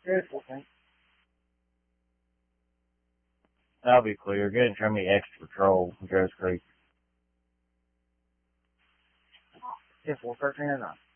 10-14. That'll be clear. Get in trim me extra patrol from Joe's Creek. 10-4, 13 and 9.